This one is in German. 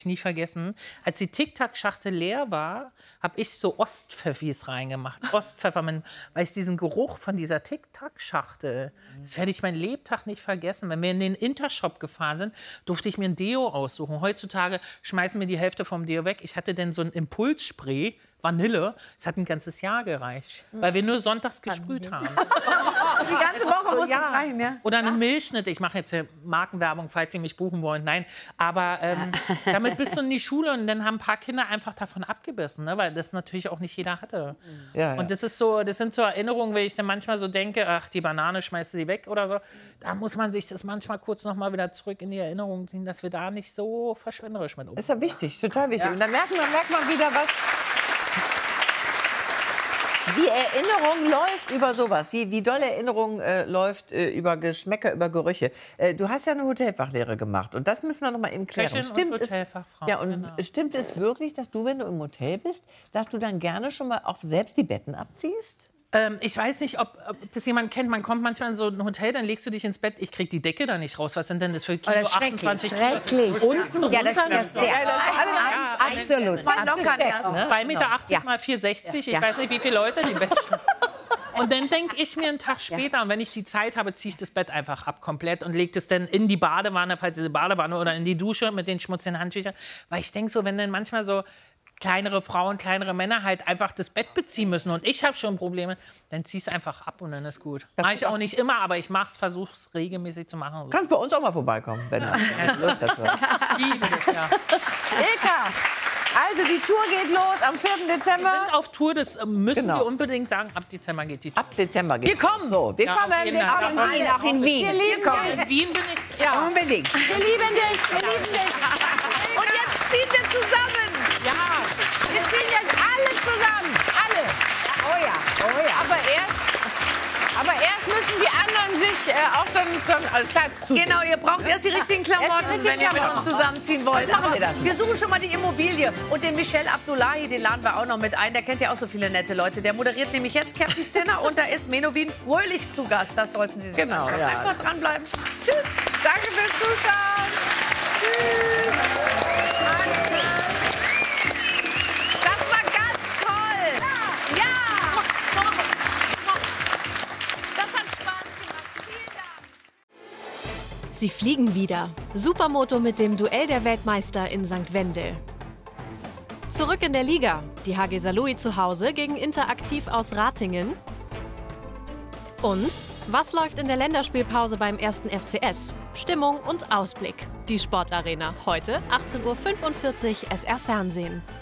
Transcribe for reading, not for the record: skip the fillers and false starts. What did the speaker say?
nie vergessen, als die Tic-Tac-Schachtel leer war, habe ich so Ostpfeffis reingemacht. Ostpfefferminz, weil ich diesen Geruch von dieser Tic-Tac-Schachtel, das werde ich mein Lebtag nicht vergessen. Wenn wir in den Intershop gefahren sind, durfte ich mir ein Deo aussuchen. Heutzutage schmeißen wir die Hälfte vom Deo weg. Ich hatte denn so ein Impulsspray, Vanille, es hat ein ganzes Jahr gereicht, weil wir nur sonntags gesprüht haben. Die ganze Woche muss das reichen, ja? Oder eine Milchschnitte. Ich mache jetzt hier Markenwerbung, falls Sie mich buchen wollen. Nein, aber damit bist du in die Schule und dann haben ein paar Kinder einfach davon abgebissen, ne? Weil das natürlich auch nicht jeder hatte. Ja, ja. Und das ist so, das sind so Erinnerungen, wenn ich dann manchmal so denke, ach, die Banane schmeißt sie weg oder so. Da muss man sich das manchmal kurz noch mal wieder zurück in die Erinnerung ziehen, dass wir da nicht so verschwenderisch mit Ist ja wichtig, total wichtig. Und dann merkt man wieder, was... Die Erinnerung läuft über sowas. Die dolle Erinnerung läuft über Geschmäcker, über Gerüche. Du hast ja eine Hotelfachlehre gemacht und das müssen wir noch mal eben klären. Köchin und Hotelfachfrau. Ja, und stimmt es wirklich, dass du, wenn du im Hotel bist, dass du dann gerne schon mal auch selbst die Betten abziehst? Ich weiß nicht, ob das jemand kennt. Man kommt manchmal in so ein Hotel, dann legst du dich ins Bett. Ich krieg die Decke da nicht raus. Was sind denn das für Kilo? das ist schrecklich. 28 Schrecklich. Unten Ja, das ist absolut. 2,80 Meter mal 4,60. Ich weiß nicht, wie viele Leute die Bett schlafen. Und dann denke ich mir einen Tag später, und wenn ich die Zeit habe, ziehe ich das Bett einfach ab komplett und lege das dann in die Badewanne, falls diese Badewanne, oder in die Dusche mit den schmutzigen Handtüchern. Weil ich denke so, wenn dann manchmal so kleinere Frauen, kleinere Männer halt einfach das Bett beziehen müssen und ich habe schon Probleme, dann zieh es einfach ab und dann ist gut. Mache ich auch nicht immer, aber ich versuche es regelmäßig zu machen. Kannst bei uns auch mal vorbeikommen, wenn du Lust dazu hast. Ich liebe das, ja. Ilka, also die Tour geht los am 4. Dezember. Wir sind auf Tour, das müssen Genau. wir unbedingt sagen. Ab Dezember geht die Tour. Ab Dezember geht Wir kommen. So, wir Ja, kommen. auf jeden Fall. Auch in Wien. Wir lieben dich. In Wien bin ich, ja. Unbedingt. Wir lieben dich. Wir lieben dich. Und jetzt ziehen wir zusammen. Ja. Wir ziehen jetzt alle zusammen. Alle. Oh ja, oh ja. Aber erst müssen die anderen sich auch so ein Kleid zuziehen. Genau, ihr braucht erst die richtigen Klamotten, wenn ihr mit uns zusammenziehen wollt. Machen wir das. Wir suchen schon mal die Immobilie. Und den Michel Abdullahi, den laden wir auch noch mit ein. Der kennt ja auch so viele nette Leute. Der moderiert nämlich jetzt Captain's Dinner und da ist Menowin Fröhlich zu Gast. Das sollten Sie sich Genau, anschauen. ja. Einfach dranbleiben. Tschüss. Danke fürs Zuschauen. Tschüss. Das war ganz toll. Ja. Das hat Spaß gemacht. Vielen Dank. Sie fliegen wieder. Supermoto mit dem Duell der Weltmeister in St. Wendel. Zurück in der Liga. Die HG Saarlouis zu Hause gegen Interaktiv aus Ratingen. Und was läuft in der Länderspielpause beim 1. FCS? Stimmung und Ausblick. Die Sportarena. Heute 18:45 Uhr SR Fernsehen.